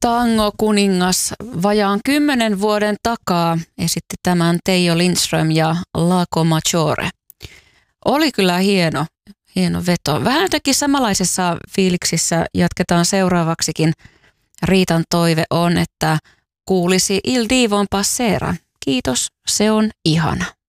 Tango-kuningas vajaan 10 vuoden takaa esitti tämän Teijo Lindström ja Lago Maggiore. Oli kyllä hieno veto. Vähän jotenkin samanlaisessa fiiliksissä jatketaan seuraavaksikin. Riitan toive on, että kuulisi Il Divon Passera. Kiitos, se on ihana.